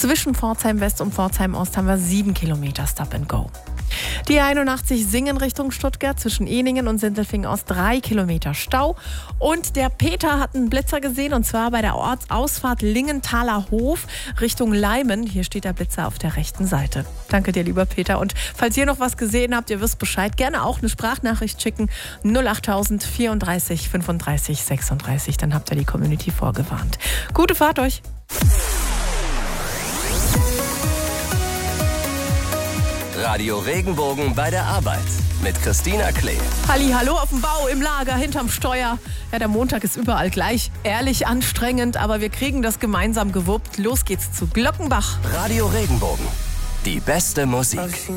Zwischen Pforzheim West und Pforzheim Ost haben wir 7 Kilometer Stop and Go. Die 81 Singen Richtung Stuttgart zwischen Eningen und Sindelfingen Ost 3 Kilometer Stau. Und der Peter hat einen Blitzer gesehen, und zwar bei der Ortsausfahrt Lingenthaler Hof Richtung Leimen. Hier steht der Blitzer auf der rechten Seite. Danke dir, lieber Peter. Und falls ihr noch was gesehen habt, ihr wisst Bescheid, gerne auch eine Sprachnachricht schicken. 08000 34 35 36. Dann habt ihr die Community vorgewarnt. Gute Fahrt euch. Radio Regenbogen bei der Arbeit mit Christina Klee. Hallo auf dem Bau, im Lager, hinterm Steuer. Ja, der Montag ist überall gleich. Ehrlich anstrengend, aber wir kriegen das gemeinsam gewuppt. Los geht's zu Glockenbach. Radio Regenbogen. Die beste Musik.